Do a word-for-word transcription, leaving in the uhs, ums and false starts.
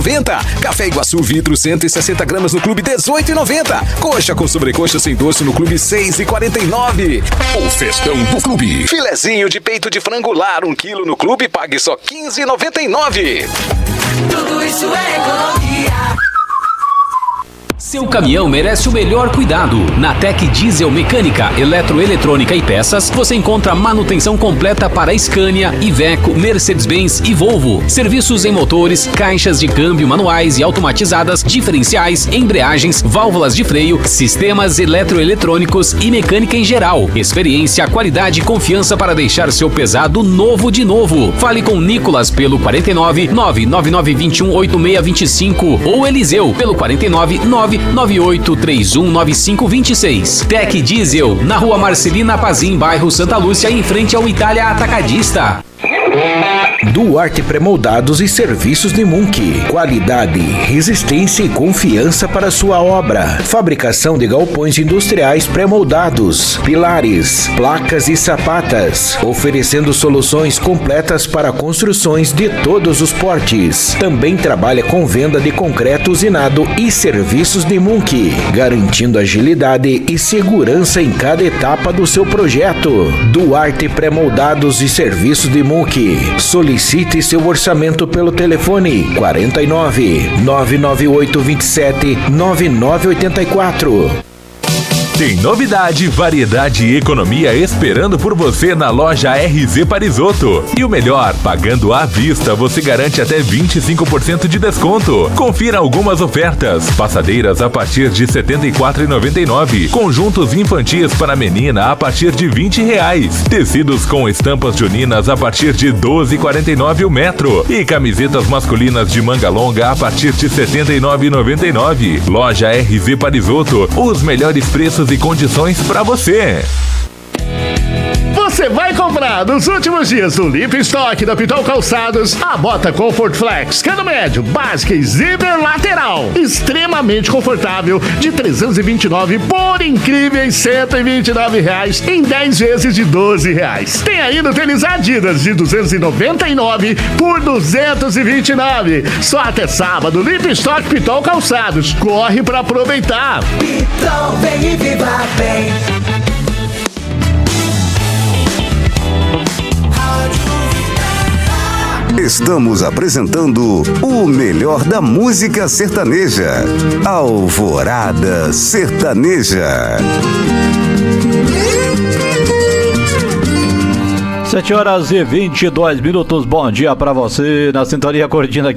Café Iguaçu vidro cento e sessenta gramas no clube dezoito e noventa. Coxa com sobrecoxa sem doce no clube seis e quarenta e nove. O festão do clube. Filezinho de peito de frango lar um quilo no clube pague só quinze e noventa e nove. Tudo isso é economia. Seu caminhão merece o melhor cuidado. Na Tec Diesel Mecânica, Eletroeletrônica e Peças, você encontra manutenção completa para Scania, Iveco, Mercedes-Benz e Volvo. Serviços em motores, caixas de câmbio manuais e automatizadas, diferenciais, embreagens, válvulas de freio, sistemas eletroeletrônicos e mecânica em geral. Experiência, qualidade e confiança para deixar seu pesado novo de novo. Fale com Nicolas pelo quarenta e nove, nove nove nove dois um oito seis dois cinco ou Eliseu pelo quarenta e nove, nove nove oito três um nove cinco dois seis. Tec Diesel, na rua Marcelina Pazim, bairro Santa Lúcia, em frente ao Itália Atacadista. Duarte Premoldados e Serviços de Munk. Qualidade, resistência e confiança para sua obra. Fabricação de galpões industriais pré-moldados, pilares, placas e sapatas. Oferecendo soluções completas para construções de todos os portes. Também trabalha com venda de concreto usinado e serviços de Munk, garantindo agilidade e segurança em cada etapa do seu projeto. Duarte Premoldados e Serviços de Munk. Solicite seu orçamento pelo telefone quarenta e nove, nove nove oito dois sete, nove nove oito quatro. Tem novidade, variedade e economia esperando por você na loja R Z Parisotto. E o melhor, pagando à vista, você garante até vinte e cinco por cento de desconto. Confira algumas ofertas. Passadeiras a partir de setenta e quatro reais e noventa e nove centavos. Conjuntos infantis para menina a partir de vinte reais. Tecidos com estampas juninas a partir de doze reais e quarenta e nove centavos o metro. E camisetas masculinas de manga longa a partir de setenta e nove reais e noventa e nove centavos. Loja R Z Parisotto. Os melhores preços e condições para você. Você vai comprar nos últimos dias do Limpo Estoque da Pitol Calçados a bota Comfort Flex, cano médio, básica e zíper lateral, extremamente confortável, de trezentos e vinte e nove reais por incríveis cento e vinte e nove reais em dez vezes de doze reais. Tem ainda o tênis Adidas de duzentos e noventa e nove reais por duzentos e vinte e nove reais. Só até sábado, Limpo Estoque Pitol Calçados. Corre pra aproveitar. Pitol, vem e viva bem. Estamos apresentando o melhor da música sertaneja. Alvorada Sertaneja. sete horas e vinte e dois minutos. Bom dia pra você na Sintonia Cortina.